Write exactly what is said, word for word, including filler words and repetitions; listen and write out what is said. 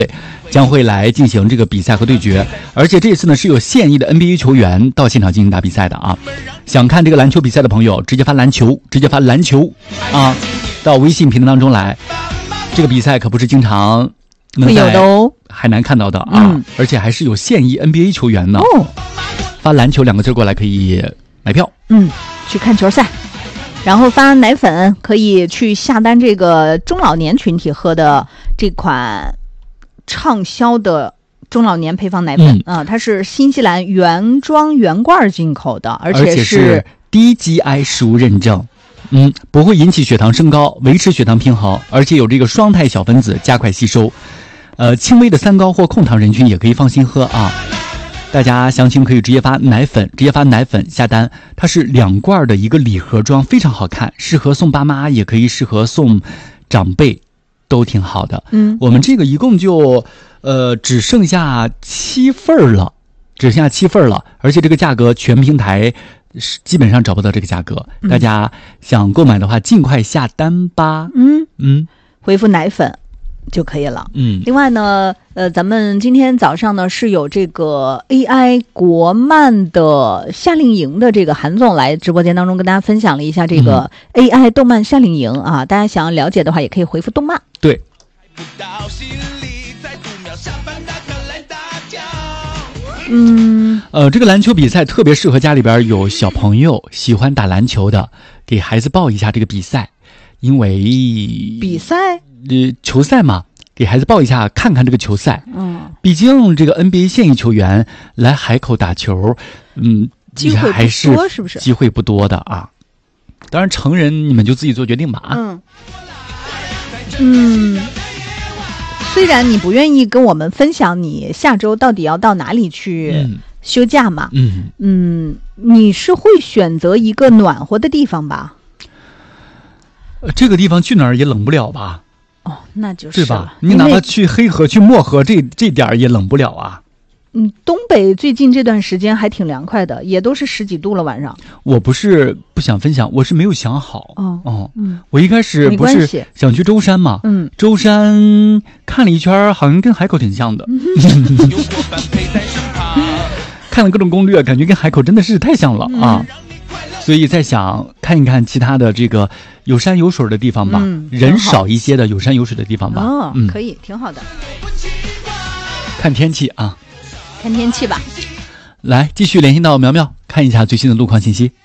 将会来进行这个比赛和对决，而且这次呢是有现役的 N B A 球员到现场进行打比赛的啊。想看这个篮球比赛的朋友，直接发篮球，直接发篮球啊，到微信平台当中来。这个比赛可不是经常能在海南看到的啊，嗯、而且还是有现役 N B A 球员呢。哦，发篮球两个字过来可以买票， 嗯，去看球赛。然后发奶粉可以去下单这个中老年群体喝的这款畅销的中老年配方奶粉、嗯、啊，它是新西兰原装原罐进口的，而且 是, 而且是低 G I 食物认证，嗯，不会引起血糖升高，维持血糖平衡，而且有这个双肽小分子加快吸收，呃，轻微的三高或控糖人群也可以放心喝啊。大家详情可以直接发奶粉，直接发奶粉下单，它是两罐的一个礼盒装，非常好看，适合送爸妈，也可以适合送长辈，都挺好的。嗯，我们这个一共就呃只剩下七份了，只剩下七份了，而且这个价格全平台是基本上找不到这个价格，嗯、大家想购买的话尽快下单吧。 嗯嗯，回复奶粉就可以了。 嗯， 另外呢，呃，咱们今天早上呢是有这个 A I 国漫的夏令营的这个韩总来直播间当中跟大家分享了一下这个 A I 动漫夏令营啊，嗯、大家想要了解的话也可以回复动漫。 对。 嗯， 呃，这个篮球比赛特别适合家里边有小朋友喜欢打篮球的，给孩子报一下这个比赛，因为比赛。 呃，球赛嘛，给孩子报一下，看看这个球赛。 嗯， 毕竟这个 N B A 现役球员来海口打球，嗯， 机会不多， 还是是不是？ 机会不多的啊。当然，成人你们就自己做决定吧。 嗯嗯，虽然你不愿意跟我们分享你下周到底要到哪里去休假嘛， 嗯嗯，你是会选择一个暖和的地方吧？ 这个地方去哪儿也冷不了吧？ 哦，那就是对吧？你哪怕去黑河、去漠河，这这点儿也冷不了啊。 嗯，东北最近这段时间还挺凉快的，也都是十几度了晚上。 我不是不想分享，我是没有想好。哦哦， 嗯， 我一开始不是想去舟山嘛， 嗯， 舟山看了一圈，好像跟海口挺像的。看了各种攻略，感觉跟海口真的是太像了啊。嗯，所以在想看一看其他的这个有山有水的地方吧， 嗯、 人少一些的有山有水的地方吧。 哦， 嗯， 可以，挺好的。 看天气啊， 看天气吧。 来，继续联系到苗苗，看一下最新的路况信息。